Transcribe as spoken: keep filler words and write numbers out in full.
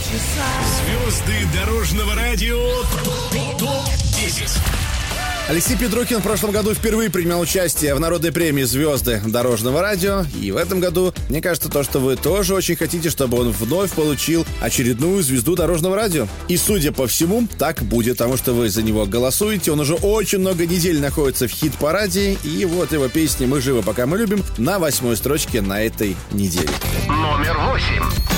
Звезды дорожного радио топ десять. Алексей Петрухин в прошлом году впервые принял участие в народной премии «Звезды дорожного радио». И в этом году, мне кажется, то, что вы тоже очень хотите, чтобы он вновь получил очередную звезду дорожного радио. И, судя по всему, так будет, потому что вы за него голосуете. Он уже очень много недель находится в хит-параде. И вот его песни «Мы живы, пока мы любим» на восьмой строчке на этой неделе. Номер восемь.